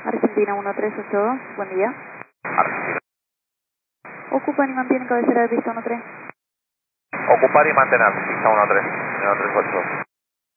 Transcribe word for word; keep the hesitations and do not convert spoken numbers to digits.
Argentina uno tres ocho dos, buen día. Argentina. Ocupan y mantienen cabecera de pista uno tres. Ocupar y mantener, pista uno tres, uno tres ocho dos.